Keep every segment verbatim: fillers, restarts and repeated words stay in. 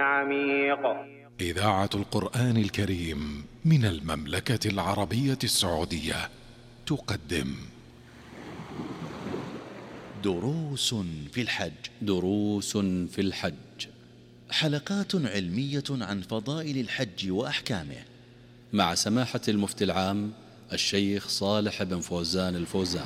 عميق. إذاعة القرآن الكريم من المملكة العربية السعودية تقدم دروس في الحج. دروس في الحج، حلقات علمية عن فضائل الحج وأحكامه، مع سماحة المفتي العام الشيخ صالح بن فوزان الفوزان.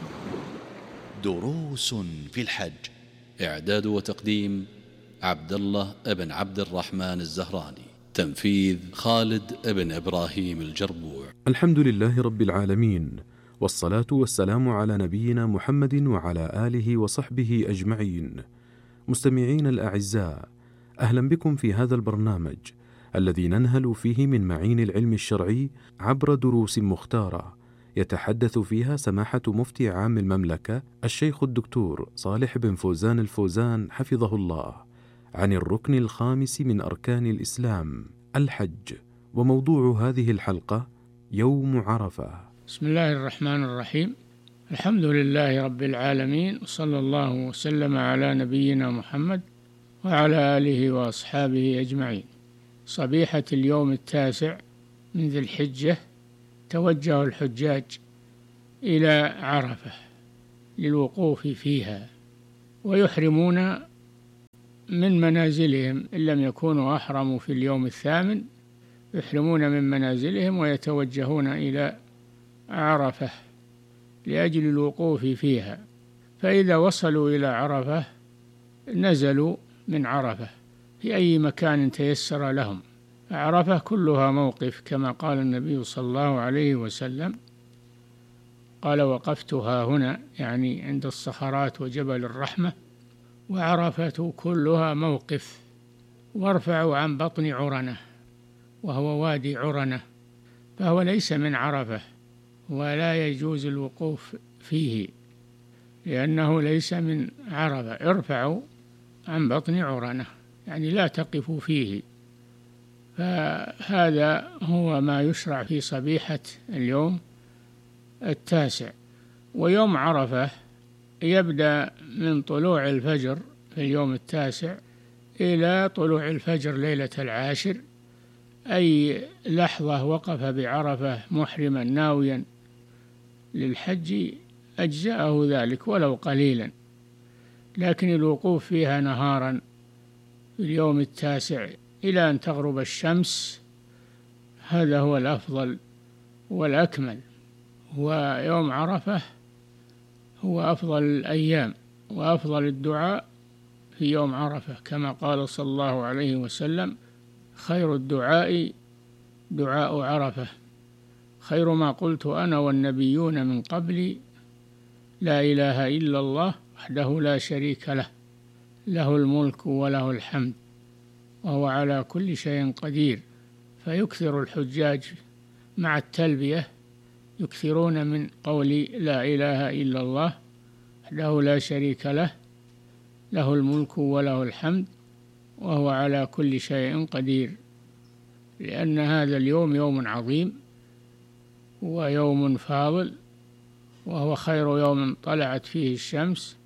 دروس في الحج، إعداد وتقديم عبد الله بن عبد الرحمن الزهراني، تنفيذ خالد بن إبراهيم الجربوع. الحمد لله رب العالمين، والصلاة والسلام على نبينا محمد وعلى آله وصحبه أجمعين. مستمعين الأعزاء، أهلا بكم في هذا البرنامج الذي ننهل فيه من معين العلم الشرعي عبر دروس مختارة يتحدث فيها سماحة مفتي عام المملكة الشيخ الدكتور صالح بن فوزان الفوزان حفظه الله عن الركن الخامس من أركان الإسلام، الحج. وموضوع هذه الحلقة يوم عرفة. بسم الله الرحمن الرحيم. الحمد لله رب العالمين، وصلى الله وسلم على نبينا محمد وعلى آله وأصحابه أجمعين. صبيحة اليوم التاسع من ذي الحجة توجه الحجاج إلى عرفة للوقوف فيها، ويحرمون من منازلهم إن لم يكونوا أحرموا في اليوم الثامن، يحرمون من منازلهم ويتوجهون إلى عرفة لأجل الوقوف فيها. فإذا وصلوا إلى عرفة نزلوا من عرفة في أي مكان تيسر لهم. عرفة كلها موقف كما قال النبي صلى الله عليه وسلم، قال: وقفتها هنا، يعني عند الصخرات وجبل الرحمة، وعرفة كلها موقف. وارفعوا عن بطن عرنة، وهو وادي عرنة، فهو ليس من عرفة ولا يجوز الوقوف فيه لأنه ليس من عرفة. ارفعوا عن بطن عرنة يعني لا تقفوا فيه. فهذا هو ما يشرع في صبيحة اليوم التاسع. ويوم عرفة يبدأ من طلوع الفجر في اليوم التاسع إلى طلوع الفجر ليلة العاشر، أي لحظة وقف بعرفة محرما ناويا للحج أجزاءه ذلك ولو قليلا. لكن الوقوف فيها نهارا في اليوم التاسع إلى أن تغرب الشمس هذا هو الأفضل والأكمل. ويوم عرفة هو أفضل الأيام وأفضل الدعاء في يوم عرفة، كما قال صلى الله عليه وسلم: خير الدعاء دعاء عرفة، خير ما قلت أنا والنبيون من قبلي، لا إله إلا الله وحده لا شريك له، له الملك وله الحمد وهو على كل شيء قدير. فيكثر الحجاج مع التلبية، يكثرون من قول لا إله إلا الله وحده لا شريك له، له الملك وله الحمد وهو على كل شيء قدير، لأن هذا اليوم يوم عظيم ويوم فاضل، وهو خير يوم طلعت فيه الشمس.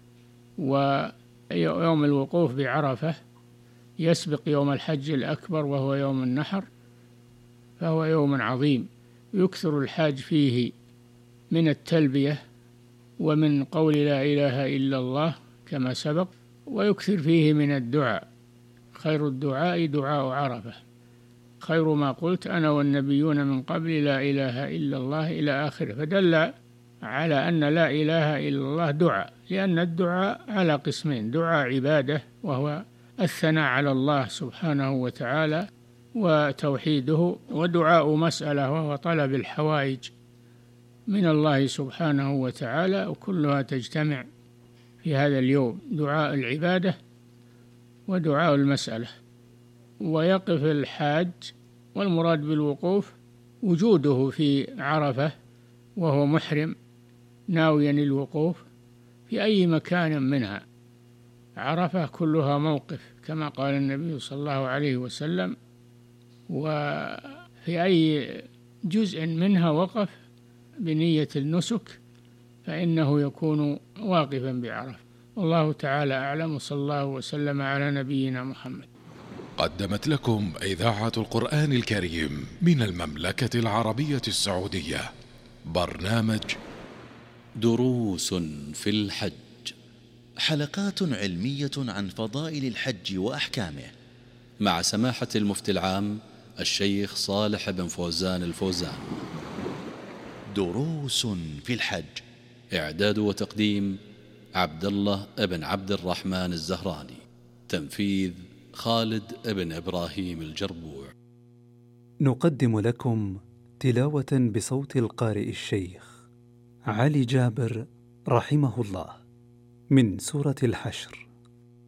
ويوم الوقوف بعرفة يسبق يوم الحج الأكبر وهو يوم النحر، فهو يوم عظيم يكثر الحاج فيه من التلبية ومن قول لا إله إلا الله كما سبق، ويكثر فيه من الدعاء. خير الدعاء دعاء عرفة، خير ما قلت أنا والنبيون من قبل لا إله إلا الله إلى آخره. فدل على أن لا إله إلا الله دعاء، لأن الدعاء على قسمين: دعاء عبادة وهو الثناء على الله سبحانه وتعالى وتوحيده، ودعاء مسألة وهو طلب الحوائج من الله سبحانه وتعالى، وكلها تجتمع في هذا اليوم: دعاء العبادة ودعاء المسألة. ويقف الحاج، والمراد بالوقوف وجوده في عرفة وهو محرم ناويا الوقوف في أي مكان منها. عرفة كلها موقف كما قال النبي صلى الله عليه وسلم، وفي أي جزء منها وقف بنية النسك فإنه يكون واقفا بعرفة. والله تعالى أعلم، وصلى الله وسلم على نبينا محمد. قدمت لكم إذاعة القرآن الكريم من المملكة العربية السعودية برنامج دروس في الحج، حلقات علمية عن فضائل الحج وأحكامه، مع سماحة المفتي العام الشيخ صالح بن فوزان الفوزان. دروس في الحج، إعداد وتقديم عبد الله بن عبد الرحمن الزهراني، تنفيذ خالد بن إبراهيم الجربوع. نقدم لكم تلاوة بصوت القارئ الشيخ علي جابر رحمه الله من سورة الحشر.